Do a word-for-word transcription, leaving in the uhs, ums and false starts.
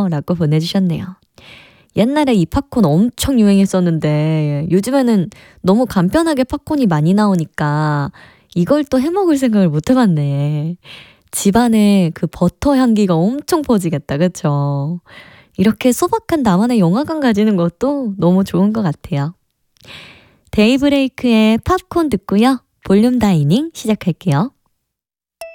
맛있어요 라고 보내주셨네요. 옛날에 이 팝콘 엄청 유행했었는데 요즘에는 너무 간편하게 팝콘이 많이 나오니까 이걸 또 해먹을 생각을 못 해봤네. 집안에 그 버터 향기가 엄청 퍼지겠다. 그쵸? 이렇게 소박한 나만의 영화관 가지는 것도 너무 좋은 것 같아요. 데이브레이크의 팝콘 듣고요. 볼륨 다이닝 시작할게요.